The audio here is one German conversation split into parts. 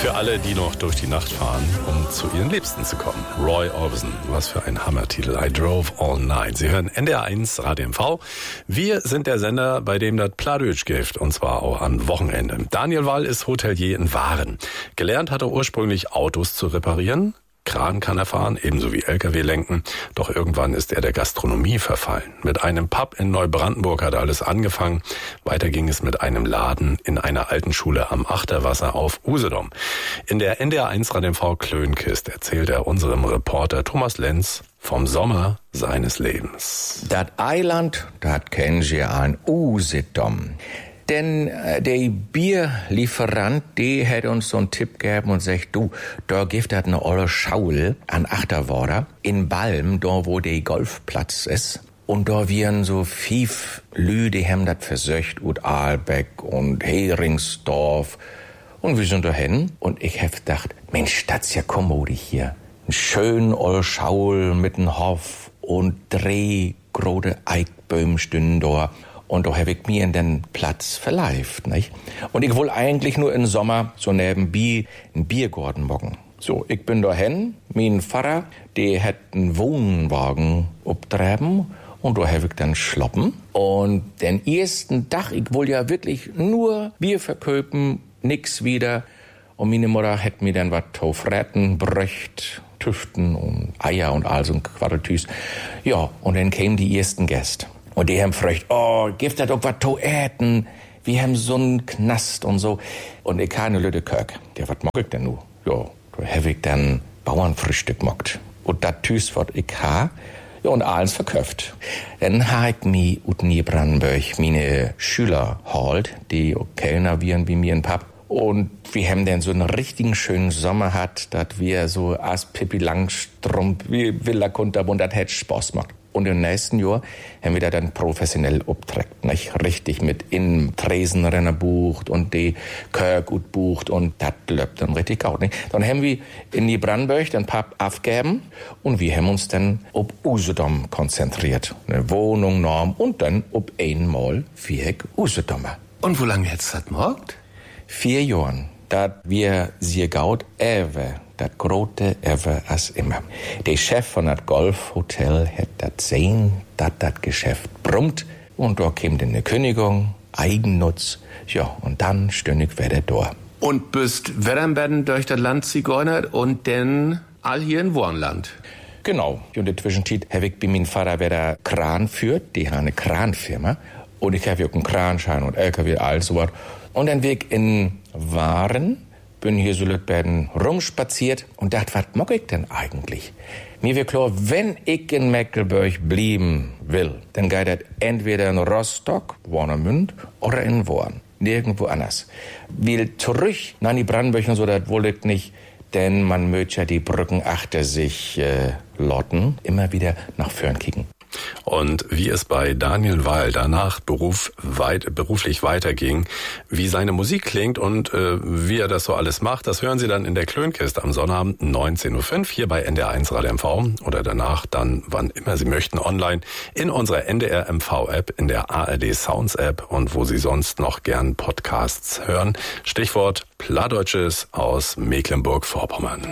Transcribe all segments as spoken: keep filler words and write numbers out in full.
Für alle, die noch durch die Nacht fahren, um zu ihren Liebsten zu kommen. Roy Orbison, was für ein Hammertitel. I Drove All Night. Sie hören N D R eins Radio M V. Wir sind der Sender, bei dem das Plattdeutsch gilt, und zwar auch am Wochenende. Daniel Wall ist Hotelier in Waren. Gelernt hat er ursprünglich Autos zu reparieren. Kran kann er fahren, ebenso wie L K W lenken. Doch irgendwann ist er der Gastronomie verfallen. Mit einem Pub in Neubrandenburg hat alles angefangen. Weiter ging es mit einem Laden in einer alten Schule am Achterwasser auf Usedom. In der N D R eins Radio M V Klönkist erzählt er unserem Reporter Thomas Lenz vom Sommer seines Lebens. Das Eiland, das kennen Sie an Usedom. Denn äh, der Bierlieferant, der hat uns so einen Tipp gegeben und sagt, du, da gibt es eine olle Schaul an Achterwader in Balm, da wo der Golfplatz ist. Und da wären so fünf Lü, die haben das versöcht, ut Aalbeck und Heringsdorf. Und wir sind da hin und ich hab gedacht, Mensch, das ist ja kommodisch hier. Ein schön olle Schaul mit einem Hof und drei große Eichbäume stünden da. Und da habe ich mir in den Platz verleift, nicht? Und ich will eigentlich nur im Sommer so nebenbei einen Biergarten machen. So, ich bin da hin, mein Vater, der hat einen Wohnwagen abtreiben und da habe ich dann schloppen. Und den ersten Tag, ich will ja wirklich nur Bier verköpen, nix wieder. Und meine Mutter hat mir dann was Taufretten, Bröcht, Tüften und Eier und all so ein Quaddeltüs. Ja, und dann kamen die ersten Gäste. Und die haben gefragt, oh, gibt da doch was zu essen? Wir haben so einen Knast und so. Und ich keine Lüde Kirk. Ja, was mag ich denn nu? Ja, da hab ich dann Bauernfrühstück mockt. Und das Tüs, was ich ha, ja, und alles verkauft. Dann ha ich mi ut Niebrandenburg meine Schüler holt, die Kellner wären wie mir in Pub. Und wir haben dann so einen richtigen schönen Sommer hat, dass wir so as Pippi Langstrumpf, wie Villa Kunterbund, das hat Spaß gemacht. Und im nächsten Jahr haben wir da dann professionell abträgt, nicht? Richtig mit in Tresenrenner bucht und die Kirk gut bucht und das läuft dann richtig gut, nicht? Dann haben wir in die Brandenburg den Pub aufgegeben und wir haben uns dann auf Usedom konzentriert. Eine Wohnung, Norm und dann auf einmal vier Usedomer. Und wo lange hätt's das gemacht? Vier Jahren. Dat wir sehr gaut ewe, dat grote ewe as immer. Der Chef von dat Golfhotel hat dat sehen, dat dat Geschäft brummt und da käm denn ne Kündigung, Eigennutz, ja, und dann stündig wär der da. Und bist Wetterbedden durch das Land zigeunert und denn all hier in Wohnland. Genau. Und in der Zwischenzeit hab ich bei meinem Vater wieder Kran führt, die haben eine Kranfirma. Und ich hab ja auch einen Kranschein und L K W, all so was. Und dann bin ich in Waren, bin hier so lütbeiden rumspaziert und dachte, was mag ich denn eigentlich? Mir wird klar, wenn ich in Mecklenburg blieben will, dann geht das entweder in Rostock, Warnemünd oder in Worn. Nirgendwo anders. Will zurück nach die Brandenburg und so, das wollte ich nicht, denn man möchte ja die Brücken achter sich äh, lotten, immer wieder nach vorn kicken. Und wie es bei Daniel Wall danach Beruf weit, beruflich weiterging, wie seine Musik klingt und äh, wie er das so alles macht, das hören Sie dann in der Klönkist am Sonnabend neunzehn Uhr fünf hier bei N D R eins Radio M V oder danach dann, wann immer Sie möchten, online in unserer N D R M V-App, in der A R D Sounds App und wo Sie sonst noch gern Podcasts hören. Stichwort Plattdeutsches aus Mecklenburg-Vorpommern.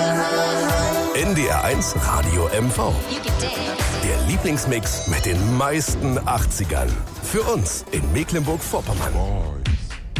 N D R eins Radio M V. Der Lieblingsmix mit den meisten achtzigern. Für uns in Mecklenburg-Vorpommern.